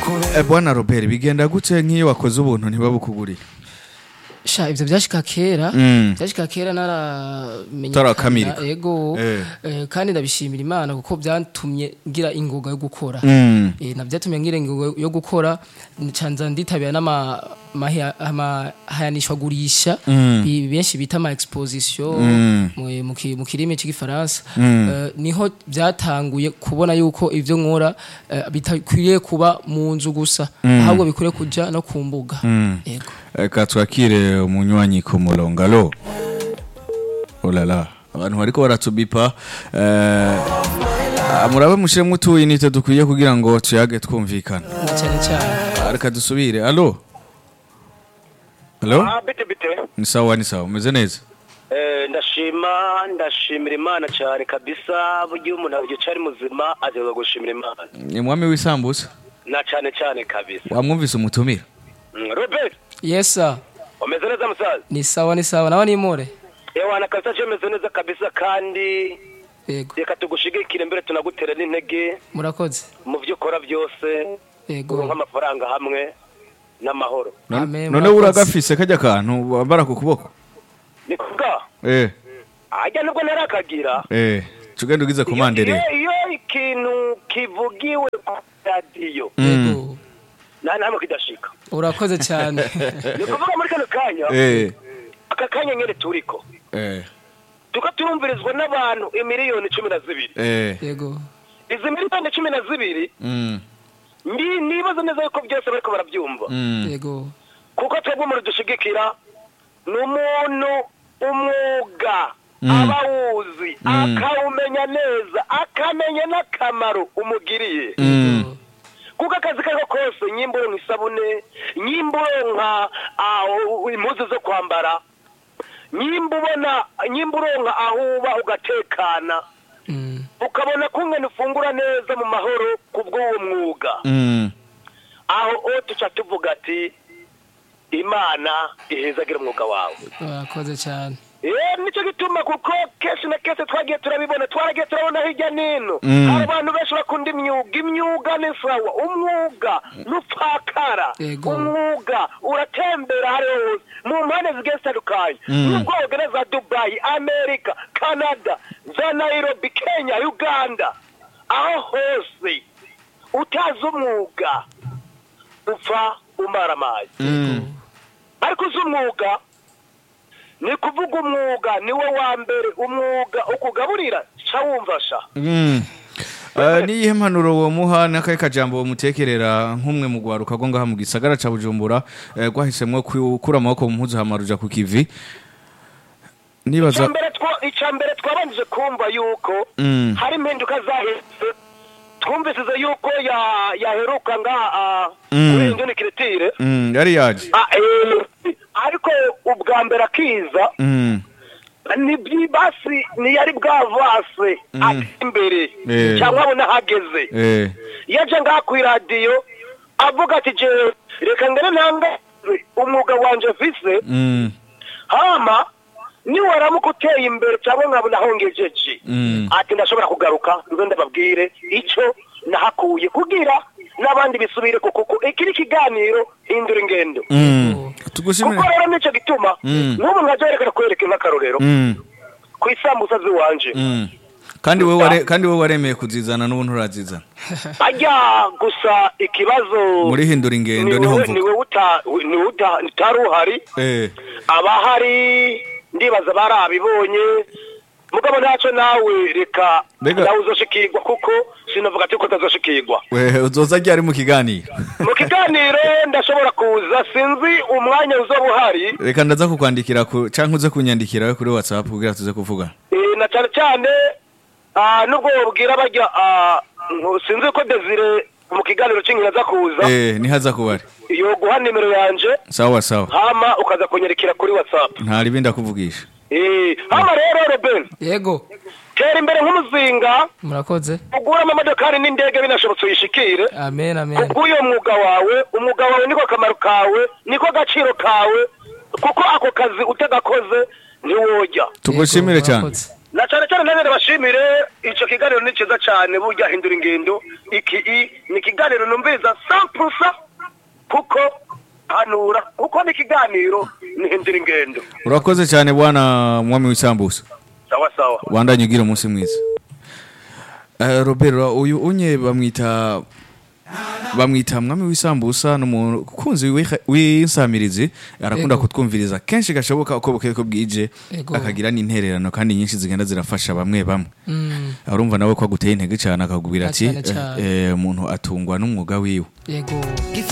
Bwana Robert bigenda gute nk'iyo wakoze ubuntu ntibabukuguriye? Sha ivyo byashika kera naramenye Tarakamira. Yego kandi ndabishimira Imana kuko byantumye ngira ingoga yo gukora. Navyatumye ngira ingoga yo gukora canza nditabira hayanishwa gurisha benshi bita ama exposition mu kirimi cy'igifaransa niho byatanguye kubona yuko ivyo nkora bitakwiriye kuba mu nzu gusa ahubwo bikure kuja no ku mbuga. Yego Katwakire umunywanyi ku murongo. Alo. Olala. Abantu bariko baratubipa murabe mushiremo utuyinite dukwiye kugira ngo tuyage twumvikana. cyane. Areka dusubire. Alo. Alo. Bite. Ni sawa umeze neza? Ndashimira Imana cyane kabisa buryo umuntu aryo cyari muzima azaza gushimira Imana. Ni mwami w'isambusa? Na cyane kabisa. Wamwumvise umutumira? Robert. Yes sir. Umeze neza musaza? Ni sawa nawe ni more. Ewana kabisa cyemeze neza kabisa kandi yego. Reka tugushigikire mbere tunagutera n'intege. Murakoze. Mu byo ukora byose. Yego. Nk'amafaranga hamwe n'amahoro. None uragafise kajya kantu bambara ku kuboko? Ni kuvuga? Ajya nubwo narakagira. Tugenda ugize komandere. Iyo ikintu kivugiwe ku radio. Yego. Namwe kidashika. Urakoze cyane. Ni kuvuga muri kano kanya. Aka kanya nyene turiko. Tukatumvirizwa n'abantu miliyoni 12. Yego. Izi miliyoni 12 nibaza neza yuko byose bariko barabyumva. Yego. Kuko twebwe muri dushigikira n'umuntu umwuga abawuzi akawumenya neza akamenya n'akamaro umugiriye. Kuko akazi kako kose nyimburo nk'isabune nyimburo nka impuzu zo kwambara nyimburo nka ahuba ugatekana ukabona kungene ufungura neza mu mahoro kubw'uwo mwuga aho tuca tuvuga ati Imana ihezagira umwuga wawe. Urakoze cyane. Nicyo gituma kuko kese na kese twagiye turabona hirya nino hari abantu benshi bakunda imyuga ni sawa umwuga n'upfakara umwuga uratembera hariho hose mu mpande zigiye zitandukanye n'ubwogere za Dubai, Amerika, Canada, za Nairobi, Kenya, Uganda aho hose utazi umwuga upfa umara amazi ariko uzi umwuga ni kuvuga umwuga niwe wa mbere umwuga ukugaburira cyawumvasha. Niyihe mpanuro wo muha n'akaye kajambo wo mutekerera nk'umwe mu gwaruka go ngaha mu gisagara ca Bujumbura gwahisemwe kukura amaboko mu mpuzu hamaruja ku kivi? Nibaza icambere twabanze kumva yuko hari impinduka zahise twumvise yuko yaheruka ngaha kuri Indoni Kiretire yari yaje ariko ubwa mbere akiza ni basi ni yari bwavase imbere cyangwa abona hageze yaje ngaha ku radio avuga ati je reka ngene ntanga umwuga wanje mfise hama ni waramuka uteye imbere cyangwa nkabona hongejeje ati ndashobora kugaruka nzo ndababwire ico nahakuye kugira n'abandi bisubire kuko ikiri kiganiro hindura ingendo tugushimira kuko rero nicyo gituma n'ubu nkajerekana kwereka nk'akarorero ku isambusa ziwanje kandi we waremeye kuzizana n'ubuntu urazizana ajya gusa ikibazo muri hindura ingendo niho mvuga niwe utari uhari abahari ndibaza barabibonye mugabo ntacyo nawe reka nawe uzoshikirwa kuko sinavuga ati ko utazoshikirwa uzoza ryari mu kiganiro ndashobora kuza sinzi umwanya uzoba uhari reka ndaza kukwandikira canke uze kunyandikira kuri WhatsApp kugira tuze kuvuga na cyane nubwo wabwira bajya sinzi ko Desire mu kiganiro cy'inkira za kuza nihaza kubari iyo guha nimero yanje sawa hama ukaza kunyandikira kuri WhatsApp ntari binda kuvugisha hama rero Robert yego tera imbere nk'umuzinga murakoze ugura amamodokari n'indege binashobotse uyishikire amen kuko umwuga wawe niko kamaro kawe niko gaciro kawe kuko ako kazi utagakoze ntiwojya tugushimire cyane na cyane cyane nanone bashimire ico kiganiro ni cyiza cyane burya hindura ingendo ni ikiganiro numviza 100% kuko hanura kuko ni ikiganiro ni hindura ingendo. Urakoze cyane bwana mwami w'isambusa. Sawa sawa. Wandanye ugira umunsi mwiza. Robert uyu unye bamwita mwami w'isambusa n'umukunzi w'insamirizi arakunda kutwumviriza kenshi gashoboka uko bukeko bwije akagira n'intererano kandi nyinshi zigenda zirafasha bamwe urumva nawe ko guteye intege cyane akakubwira ati umuntu atungwa n'umwuga wiwe.